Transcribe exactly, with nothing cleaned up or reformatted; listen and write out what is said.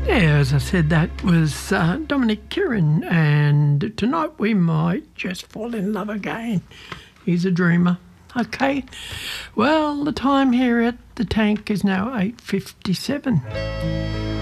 Yeah, as I said, that was uh, Dominic Kieran, and tonight we might just fall in love again. He's a dreamer. Okay, well, the time here at the tank is now eight fifty-seven.